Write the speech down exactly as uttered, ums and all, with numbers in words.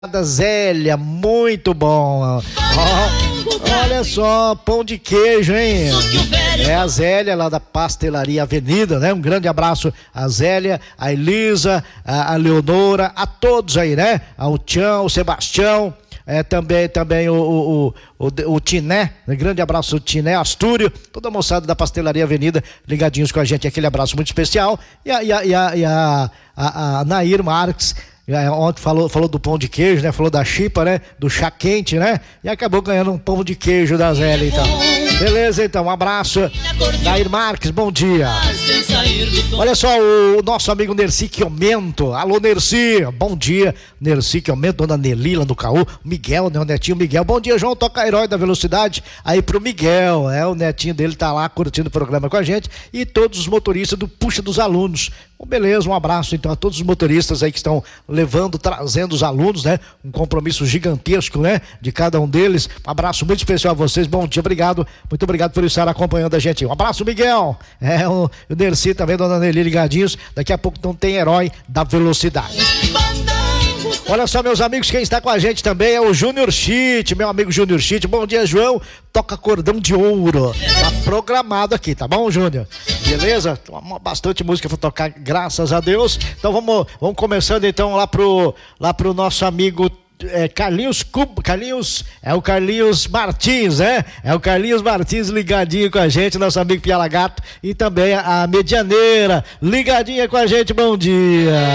da Zélia, muito bom. Oh, olha só, pão de queijo, hein? É a Zélia lá da Pastelaria Avenida, né? Um grande abraço a Zélia, a Elisa, a, a Leonora, a todos aí, né? Ao Tião, o Sebastião, é, também, também o, o, o, o, o Tiné, um grande abraço ao Tiné, Astúrio, toda a moçada da Pastelaria Avenida ligadinhos com a gente, aquele abraço muito especial. E a, e a, e a, e a, a, a Nair Marques, ontem falou, falou do pão de queijo, né? Falou da chipa, né? Do chá quente, né? E acabou ganhando um pão de queijo da Zélia, então. Beleza, então, um abraço. Nair Marques, bom dia. Olha só, o nosso amigo Nerci Quiomento. Alô, Nerci, bom dia. Nerci Quiomento, dona Nelila do Caú, Miguel, né? O netinho Miguel. Bom dia, João, toca Herói da Velocidade aí pro Miguel, é, o netinho dele tá lá curtindo o programa com a gente e todos os motoristas do Puxa dos Alunos. Bom, beleza, um abraço então a todos os motoristas aí que estão levando, trazendo os alunos, né? Um compromisso gigantesco, né? De cada um deles. Um abraço muito especial a vocês, bom dia, obrigado, muito obrigado por estar acompanhando a gente. Um abraço, Miguel. É, o, o Nerci também, dona Nelly, ligadinhos. Daqui a pouco então tem Herói da Velocidade. Olha só, meus amigos, quem está com a gente também é o Júnior Chit, meu amigo Júnior Chit. Bom dia, João. Toca Cordão de Ouro. Tá programado aqui, tá bom, Júnior? Beleza? Bastante música pra tocar, graças a Deus. Então vamos, vamos começando então lá pro, lá pro nosso amigo É, Carlinhos Cuba, Carlinhos, é o Carlinhos Martins, né? É o Carlinhos Martins ligadinho com a gente, nosso amigo Pialagato, e também a, a Medianeira ligadinha com a gente, bom dia.